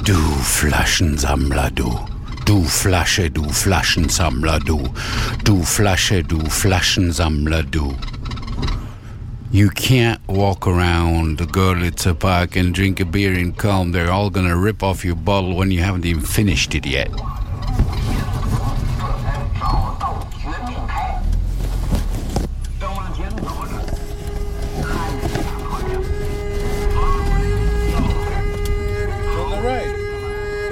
Du Flaschensammler, du. Du Flasche, du Flaschensammler, du. Du Flasche, du Flaschensammler, du. You can't walk around the Görlitzer Park and drink a beer and calm. They're all gonna rip off your bottle when you haven't even finished it yet.